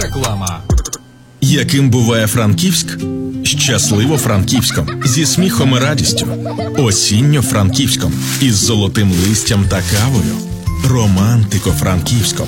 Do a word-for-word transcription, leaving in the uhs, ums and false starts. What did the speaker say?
Реклама. Яким буває Франківськ? Щасливо Франківськом, зі сміхом і радістю. Осінньо Франківськом, із золотим листям та кавою. Романтико Франківськом,